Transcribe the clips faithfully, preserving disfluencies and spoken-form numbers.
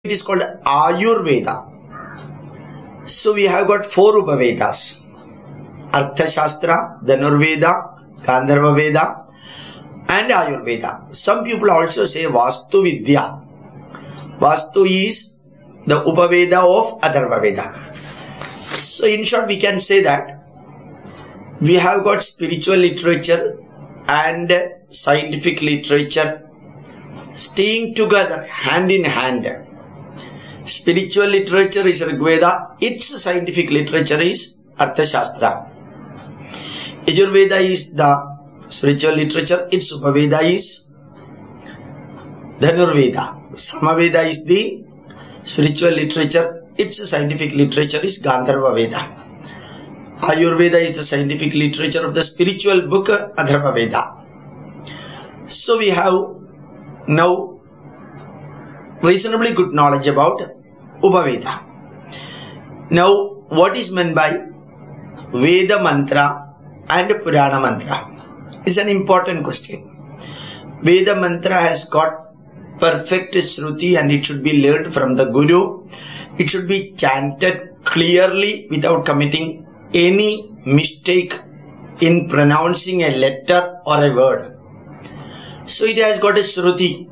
It is called Ayurveda. So we have got four Upavedas: Arthashastra, Dhanurveda, Gandharva Veda, and Ayurveda. Some people also say Vastu Vidya. Vastu is the Upaveda of Atharva Veda. So in short, we can say that we have got spiritual literature and scientific literature staying together hand in hand. Spiritual literature is Rigveda, its scientific literature is Arthashastra. Yajurveda is the spiritual literature, its Upaveda is Dhanurveda. Samaveda is the spiritual literature, its scientific literature is Gandharva Veda. Ayurveda is the scientific literature of the spiritual book Atharva Veda. So we have now reasonably good knowledge about Upaveda. Now, what is meant by Veda Mantra and Purana Mantra is an important question. Veda Mantra has got perfect Shruti and it should be learned from the Guru. It should be chanted clearly without committing any mistake in pronouncing a letter or a word. So it has got a Shruti.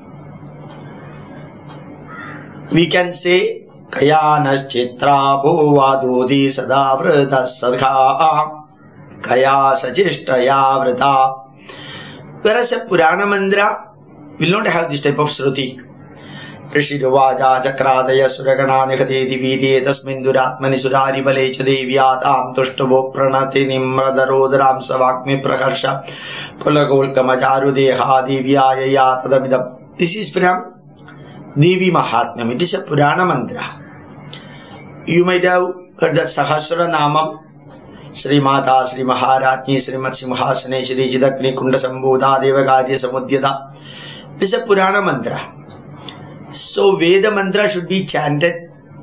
We can say Kayanas Chitra Bhovadodi Sadavrata Sarkha Kaya Sajishtaya Vrata. Whereas a Purana Mantra will not have this type of Shruti. Rishiruvaja Chakradaya Suragana Nikadeti Vidye Tasminduratmani Sudari Valecha Devyatam Tushtavo Pranati Nimradarodram Savakmi Prakarsha Pulagolka Majaru Deha Divyaya Yatadamidam. This is from Devi Mahatmyam. It is a Purana Mantra. You might have heard the Sahasra Namam, Sri Mata, Sri Maharatni, Sri Matsimhasane, Sri Jidakni, Kunda Sambodha, Devagadya Samudyada. It is a Purana Mantra. So Veda Mantra should be chanted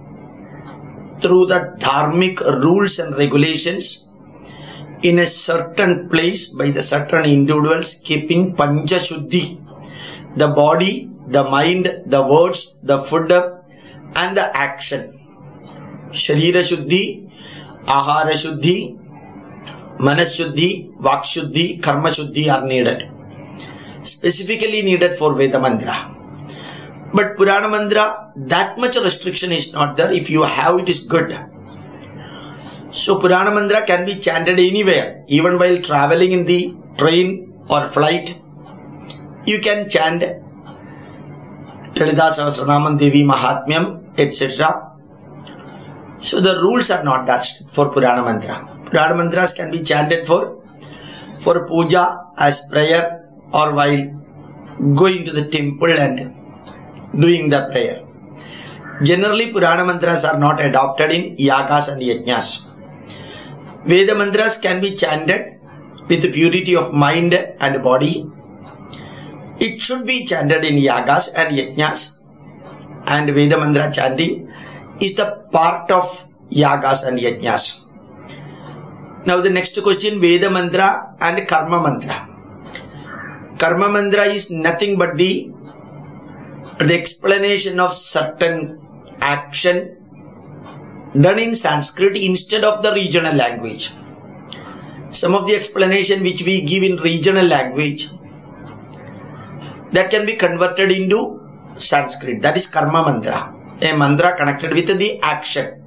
through the dharmic rules and regulations in a certain place by the certain individuals, keeping Pancha Shuddhi, the body, the mind, the words, the food and the action. Sharira Shuddhi, Ahara Shuddhi, Manas Shuddhi, Vak Shuddhi, Karma Shuddhi are needed. Specifically needed for Veda Mantra. But Purana Mantra, that much restriction is not there. If you have, it is good. So Purana Mantra can be chanted anywhere. Even while traveling in the train or flight, you can chant Lalita Sahasranamam, Devi Mahatmyam, et cetera. So the rules are not that strict for Purana Mantra. Purana Mantras can be chanted for, for puja as prayer or while going to the temple and doing the prayer. Generally, Purana Mantras are not adopted in yagas and yajnas. Veda Mantras can be chanted with purity of mind and body. It should be chanted in yagas and yajnas, and Veda Mantra chanting is the part of yagas and yajnas. Now the next question, Veda Mantra and Karma Mantra. Karma Mantra is nothing but the, the explanation of certain action done in Sanskrit instead of the regional language. Some of the explanation which we give in regional language, that can be converted into Sanskrit. That is Karma Mantra. A mantra connected with the action.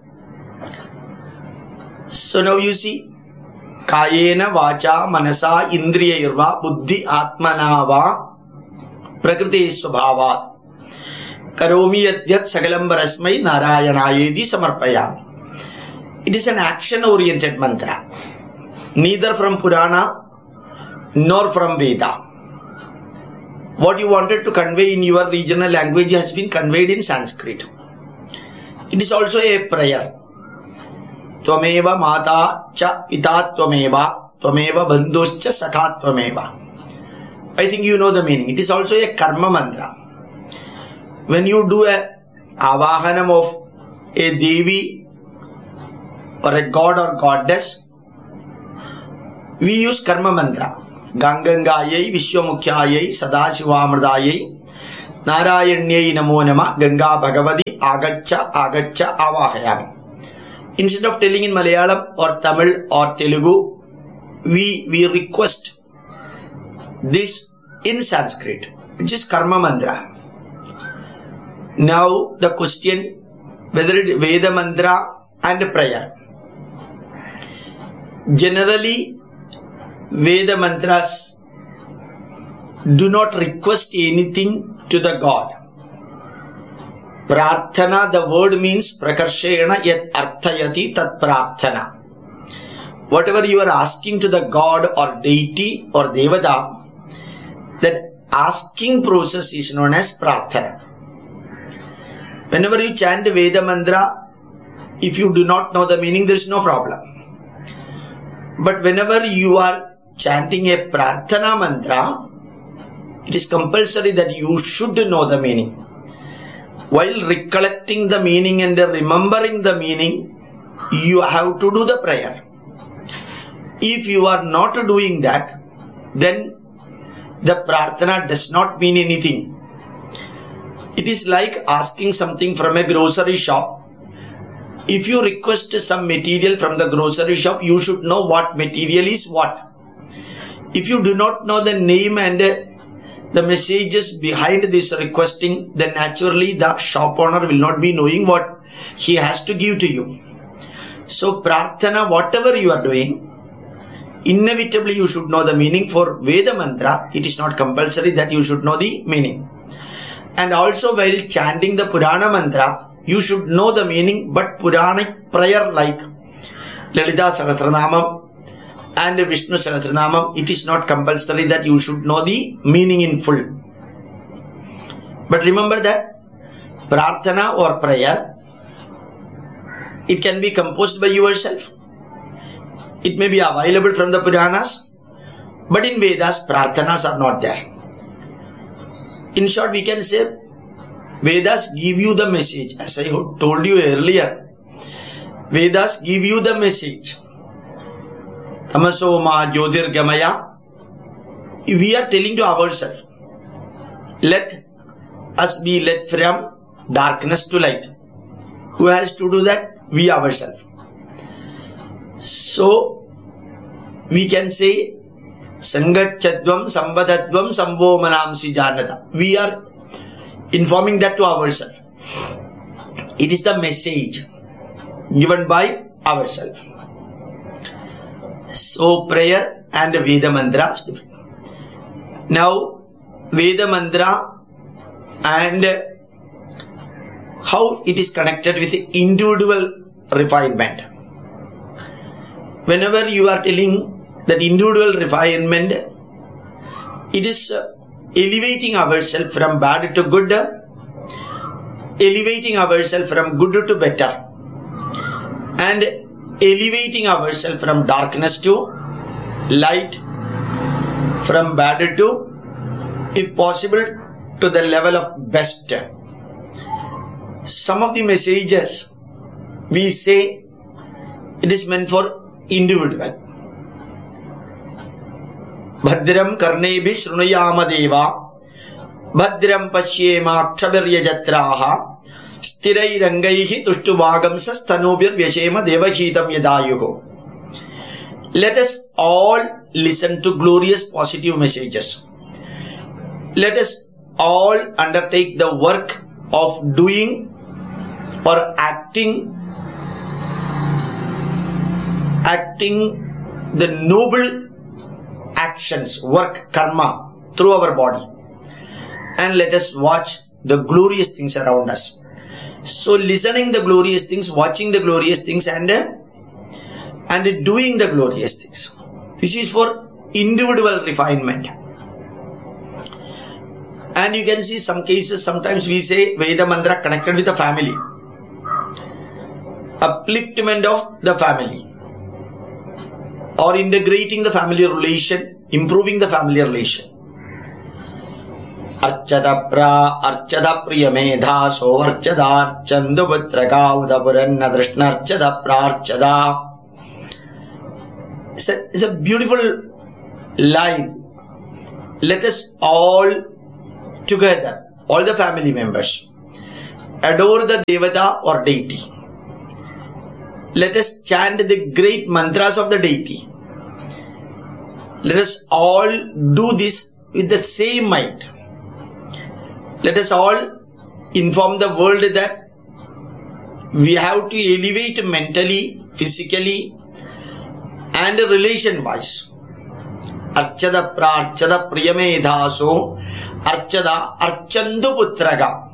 So now you see, Kayena Vacha Manasa Indriyayurva Buddhi Atmanava Prakriti Subhava Karomi Yadyat Sagalam Barasmai Narayanayedi Samarpayam. It is an action oriented mantra. Neither from Purana nor from Veda. What you wanted to convey in your regional language has been conveyed in Sanskrit. It is also a prayer. Tvameva mata cha pita tvameva, tvameva bandhuscha sakha tvameva. I think you know the meaning. It is also a karma mantra. When you do a avahanam of a Devi or a god or goddess, we use karma mantra. Gangangayai Vishwamukhyayai Sadashivamrdayai Narayanyai namo nama Ganga Bhagavati Agacha Agacha Avahayami. Instead of telling in Malayalam or Tamil or Telugu, we, we request this in Sanskrit, which is Karma Mantra. Now the question, whether it is Veda Mantra and prayer. Generally, Veda Mantras do not request anything to the God. Prarthana, the word means prakarshena yat arthayati tat prarthana. Whatever you are asking to the God or deity or devata, that asking process is known as prarthana. Whenever you chant Veda Mantra, if you do not know the meaning, there is no problem. But whenever you are chanting a prarthana mantra, it is compulsory that you should know the meaning. While recollecting the meaning and remembering the meaning, you have to do the prayer. If you are not doing that, then the prarthana does not mean anything. It is like asking something from a grocery shop. If you request some material from the grocery shop, you should know what material is what. If you do not know the name and the messages behind this requesting, then naturally the shop owner will not be knowing what he has to give to you. So prarthana, whatever you are doing, inevitably you should know the meaning. For Veda Mantra, it is not compulsory that you should know the meaning. And also while chanting the Purana Mantra, you should know the meaning, but Puranic prayer like Lalita Sahasranamam and Vishnu Sahasranamam, it is not compulsory that you should know the meaning in full. But remember that prarthana or prayer, it can be composed by yourself. It may be available from the Puranas, but in Vedas, prarthanas are not there. In short, we can say Vedas give you the message. As I told you earlier, Vedas give you the message. Tamasoma Jyotirgamaya. We are telling to ourselves, let us be led from darkness to light. Who has to do that? We ourselves. So, we can say, Sangachadvam Sambadadvam Sambho Manamsi Janata. We are informing that to ourselves. It is the message given by ourselves. So, prayer and Veda Mantra is different. Now, Veda Mantra and how it is connected with individual refinement. Whenever you are telling that individual refinement, it is elevating ourselves from bad to good, elevating ourselves from good to better, and elevating ourselves from darkness to light, from bad to, if possible, to the level of best. Some of the messages we say it is meant for individual. Bhadram karnebi shrunuyama deva Bhadram pashyema kshavirya jatraha Stirai rangaihi tushtubhagam sastanubhir vyashema devahitam yadayuho. Let us all listen to glorious positive messages. Let us all undertake the work of doing or acting acting the noble actions, work, karma through our body, and let us watch the glorious things around us. So listening the glorious things, watching the glorious things, and and doing the glorious things. This is for individual refinement. And you can see some cases, sometimes we say Veda Mantra connected with the family. Upliftment of the family, or integrating the family relation, improving the family relation. Archada pra archada priyamedha so archada chanduputraka udapuranna drishna archada pra archada. It's a, it's a beautiful line. Let us all together all the family members, adore the Devata or deity. Let us chant the great mantras of the deity. Let us all do this with the same mind. Let us all inform the world that we have to elevate mentally, physically, and relation-wise. Archada prarchada priyamedhaso archada archandu putraga.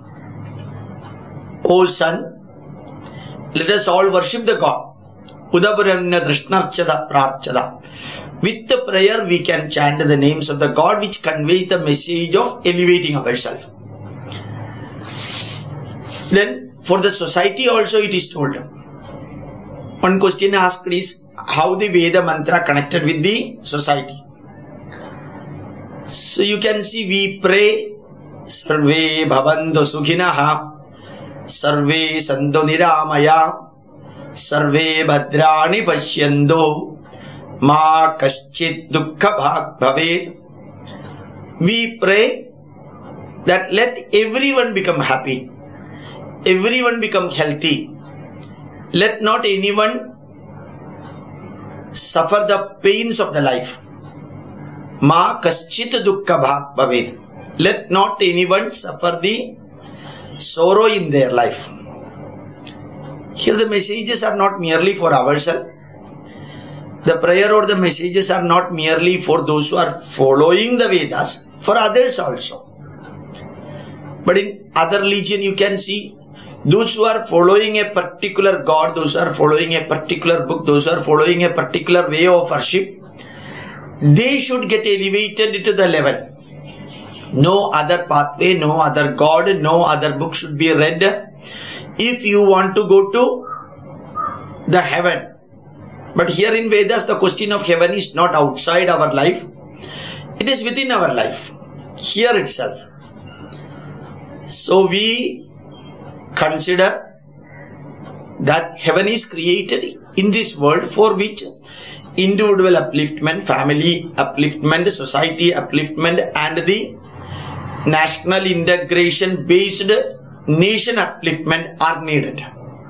O son, let us all worship the God. Udabrahmana drishnarchada prarchada. With the prayer we can chant the names of the God, which conveys the message of elevating ourselves. Then for the society also it is told. One question asked is how the Veda mantra connected with the society. So you can see we pray Sarve bhavantu sukhinaha Sarve santu niramaya Sarve bhadrani pasyantu Ma kaschit dukkha bhag bhaved. We pray that let everyone become happy, everyone become healthy, let not anyone suffer the pains of the life. Ma kaschit dukkha bhag bhaved. Let not anyone suffer the sorrow in their life. Here the messages are not merely for ourselves. The prayer or the messages are not merely for those who are following the Vedas, for others also. But in other religion you can see those who are following a particular God, those who are following a particular book, those who are following a particular way of worship, they should get elevated to the level. No other pathway, no other God, no other book should be read if you want to go to the heaven. But here in Vedas, the question of heaven is not outside our life. It is within our life, here itself. So we consider that heaven is created in this world for which individual upliftment, family upliftment, society upliftment and the national integration based nation upliftment are needed.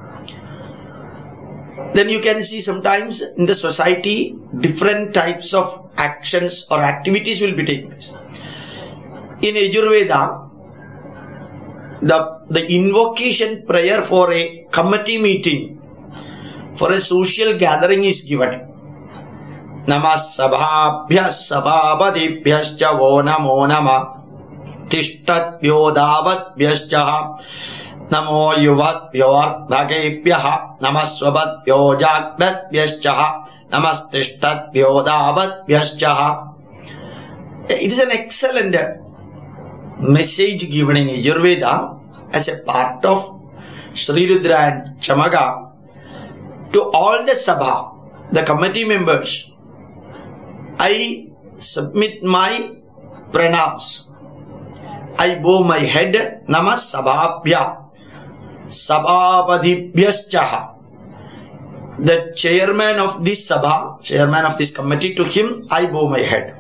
Then you can see sometimes in the society different types of actions or activities will be taken place. In Yajurveda, the, the invocation prayer for a committee meeting, for a social gathering is given. Namah sabhabhyas sabhabadibhyascha vo namo nama tishtatbhyo davatbhyascha Namo yuvatbhyo ardhakebhyaha namasvavatbhyo jagratbhyascha namastishtatbhyo davatbhyascha. It is an excellent message given in Yajurveda as a part of Sri Rudra and Chamaga to all the Sabha, the committee members. I submit my pranams. I bow my head. Namah sabhabhya sabhapadibhyascha. The chairman of this sabha, chairman of this committee, to him I bow my head.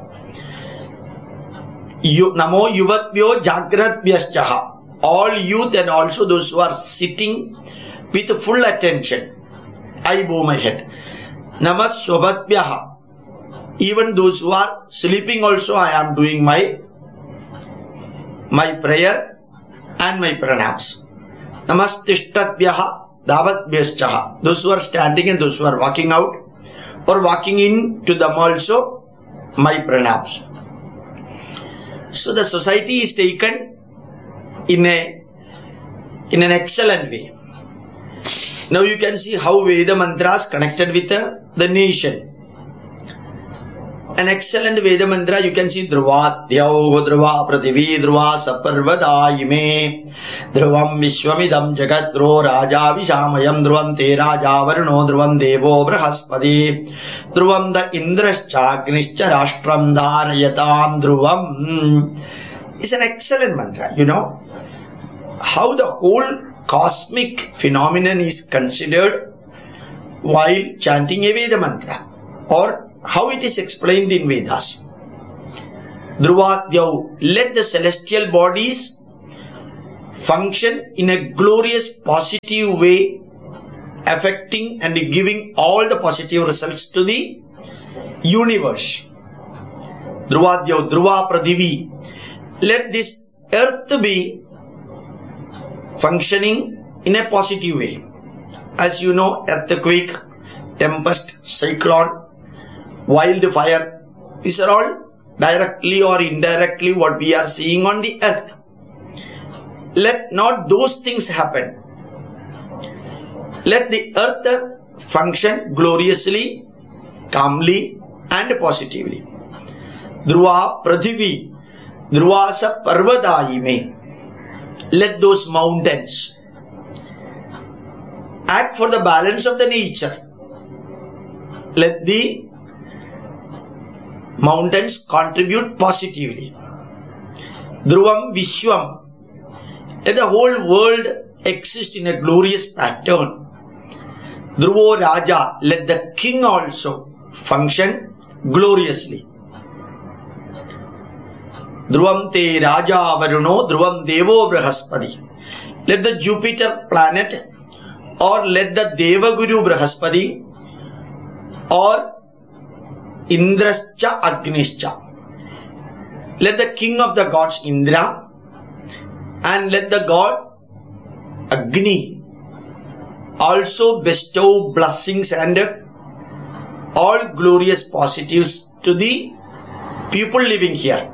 Namo yuvatbhyo jagratbhyascha. All youth and also those who are sitting with full attention, I bow my head. Namah swavatbhyaha. Even those who are sleeping also I am doing my my prayer and my pranams. Namastishtatbhyaha davatbhyascha. Those who are standing and those who are walking out or walking in, to them also my pranams. So the society is taken in a in an excellent way. Now you can see how Veda mantras connected with the, the nation. An excellent Veda mantra you can see Dhruvadyau Dhruva Prathivi Dhruva Saparvadayime Dhruvam Vishwamidam Jagadro Raja Vishamayam Dhruvam Te Raja Varno Dhruvam Devo Brahaspati Dhruvam Da Indrascha Agnischa Rashtram Dharayatam Dhruvam. It's an excellent mantra, you know. How the whole cosmic phenomenon is considered while chanting a Veda mantra, or how it is explained in Vedas. Dhruvadyau, let the celestial bodies function in a glorious positive way, affecting and giving all the positive results to the universe. Dhruvadyo, Dhruva Pradhivi. Let this earth be functioning in a positive way. As you know, earthquake, tempest, cyclone, wildfire, these are all directly or indirectly what we are seeing on the earth. Let not those things happen. Let the earth function gloriously, calmly and positively. Dhruva Pradhivi, Dhruvasa Parvadayime. Let those mountains act for the balance of the nature. Let the mountains contribute positively. Dhruvam Vishwam. Let the whole world exist in a glorious pattern. Dhruvo Raja. Let the king also function gloriously. Dhruvam Te Raja Varuno Dhruvam Devo Brahaspati. Let the Jupiter planet or let the Devaguru Brahaspati or Indrascha Agnischa. Let the king of the gods Indra and let the god Agni also bestow blessings and all glorious positives to the people living here.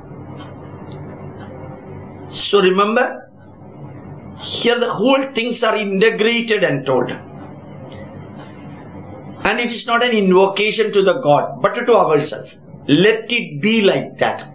So remember, here the whole things are integrated and told. And it is not an invocation to the God, but to ourselves. Let it be like that.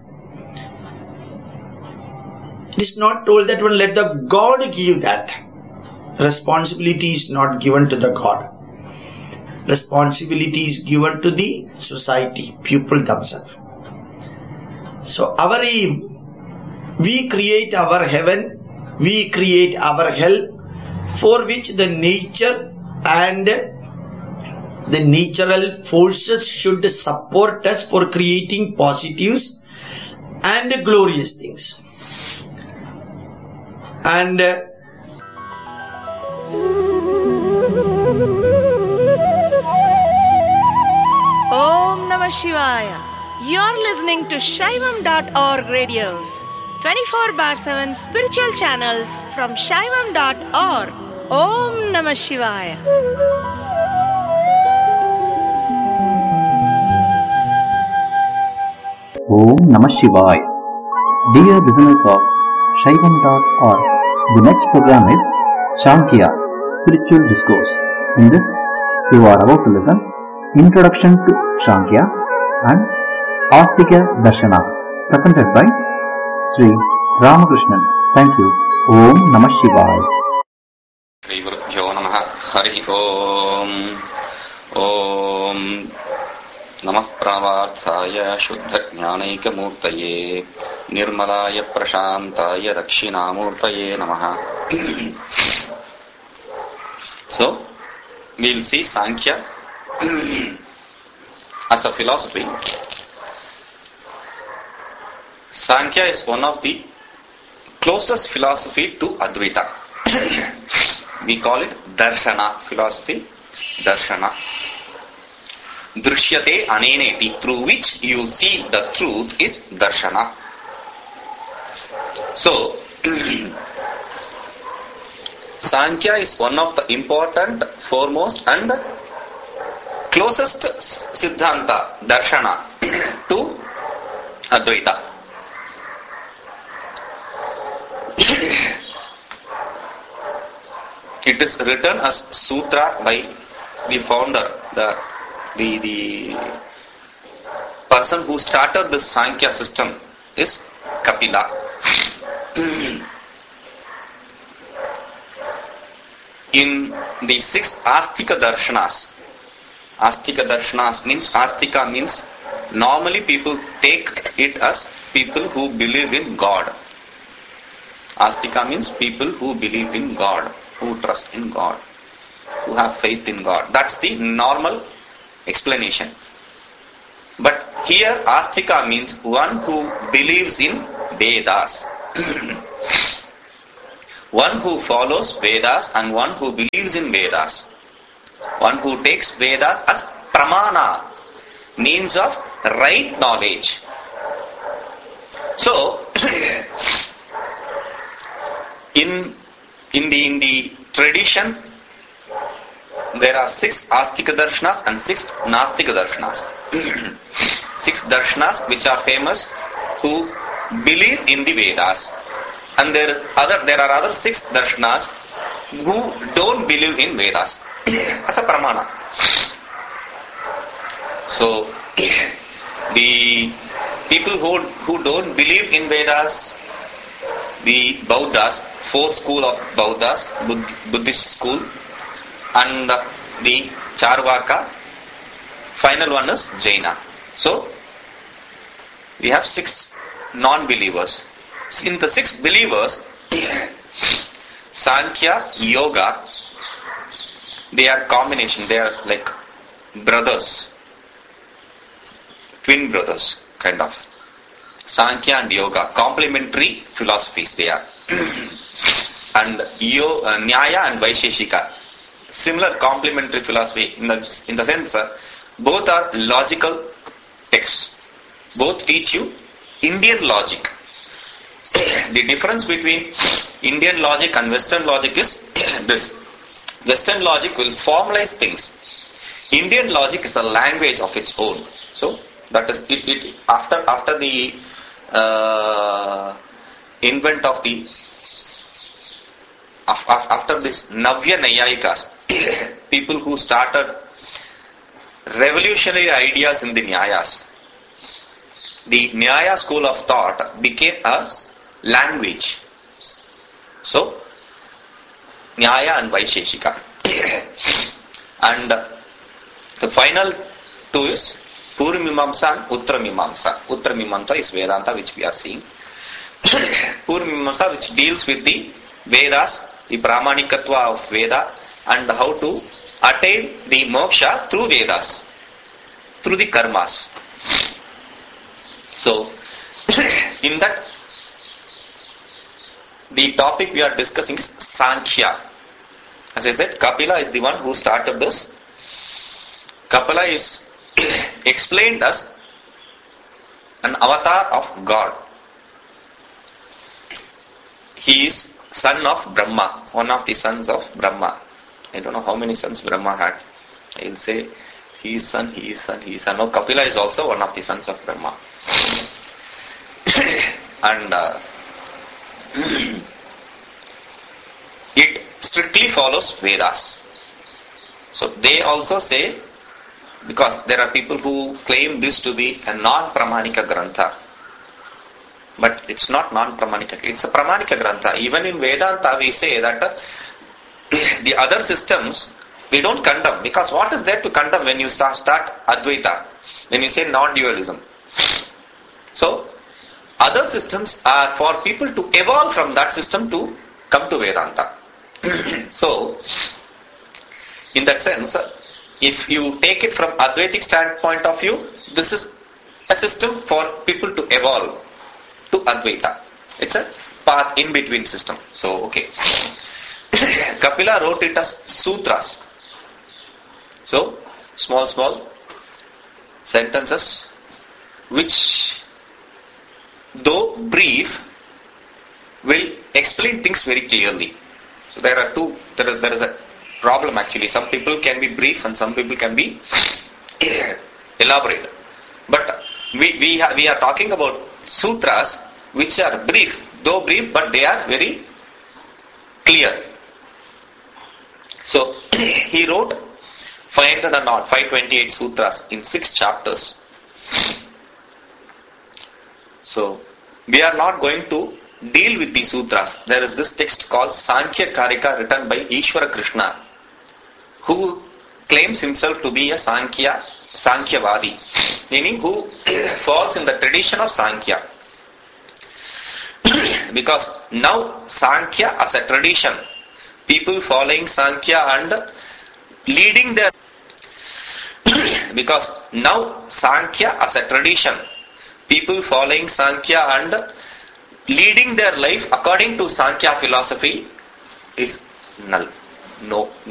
It is not told that one let the God give that. Responsibility is not given to the God. Responsibility is given to the society, people themselves. So our aim, we create our heaven, we create our hell, for which the nature and the natural forces should support us for creating positives and glorious things. And uh, Om Namah Shivaya. You're listening to Shaivam dot org radios, twenty-four bar seven spiritual channels from Shaivam dot org. Om Namah Shivaya. Om Namah Shivaya. Dear listeners of Shaivam dot org, the next program is Shankya, Spiritual Discourse. In this, you are about to listen Introduction to Shankya and Astika Darshana, presented by Sri Ramakrishnan. Thank you. Om Namah Shivaya. Shri Gurubhyo Namaha. Hari Om. Om Namah Pravarsaya Shuddha Jnanaika Murtaye Nirmalaya Prashantaya Dakshinamurtaye Namaha. So, we will see Sankhya as a philosophy. Sankhya is one of the closest philosophy to Advaita. We call it Darshana philosophy. Darshana. Drishyate aneneti, through which you see the truth, is Darshana. So, Sankhya is one of the important, foremost and closest Siddhanta, Darshana to Advaita. It is written as Sutra by the founder, the The, the person who started this Sankhya system is Kapila. In the six Astika Darshanas, Astika Darshanas means, Astika means, normally people take it as people who believe in God. Astika means people who believe in God, who trust in God, who have faith in God. That's the normal explanation. But here Astika means one who believes in Vedas. one who follows Vedas and one who believes in Vedas. One who takes Vedas as pramana, means of right knowledge. So, in in the in the tradition, there are six Astika Darshanas and six Nastika Darshanas. Six Darshanas which are famous, who believe in the Vedas, and there is other there are other six Darshanas who don't believe in Vedas as a pramana. So, the people who who don't believe in Vedas, the Buddhas, fourth school of Buddhas, Buddhist school, and the Charvaka, final one is Jaina. So, we have six non-believers. In the six believers, Sankhya, Yoga, they are combination, they are like brothers, twin brothers, kind of. Sankhya and Yoga, complementary philosophies they are. And Yo, uh, Nyaya and Vaisheshika, similar complementary philosophy in the, in the sense uh, both are logical texts. Both teach you Indian logic. The difference between Indian logic and Western logic is this. Western logic will formalize things. Indian logic is a language of its own. So that is it. it after after the uh, invent of the after this Navya Nayayikas, people who started revolutionary ideas in the Nyayas, the Nyaya school of thought became a language. So, Nyaya and Vaisheshika. And the final two is Purvamimamsa and Uttamimamsa. Uttamimamsa is Vedanta, which we are seeing. Purvamimamsa, which deals with the Vedas, the Pramanikatva of Veda, and how to attain the moksha through Vedas, through the karmas. So, in that, the topic we are discussing is Sankhya. As I said, Kapila is the one who started this. Kapila is explained as an avatar of God. He is son of Brahma, one of the sons of Brahma. I don't know how many sons Brahma had. I will say he is son, he is son, he is son. No, Kapila is also one of the sons of Brahma. And uh, it strictly follows Vedas. So they also say, because there are people who claim this to be a non-Pramanika Grantha. But it's not non-Pramanika, it's a Pramanika Grantha. Even in Vedanta we say that uh, the other systems we don't condemn, because what is there to condemn when you start, start Advaita, when you say non-dualism? So, other systems are for people to evolve from that system to come to Vedanta. So, in that sense, if you take it from Advaitic standpoint of view, this is a system for people to evolve to Advaita. It's a path in between system. So, okay. Kapila wrote it as sutras. So, small, small sentences which, though brief, will explain things very clearly. So, there are two, there is, there is a problem actually. Some people can be brief and some people can be elaborate. But we, we, ha, we are talking about sutras which are brief, though brief, but they are very clear. So, he wrote five hundred and not, five hundred twenty-eight sutras in six chapters. So, we are not going to deal with these sutras. There is this text called Sankhya Karika written by Ishvara Krishna, who claims himself to be a Sankhya, Sankhyavadi, meaning who falls in the tradition of Sankhya. Because now Sankhya as a tradition, people following Sankhya and leading their because now Sankhya as a tradition, people following Sankhya and leading their life according to Sankhya philosophy is null. No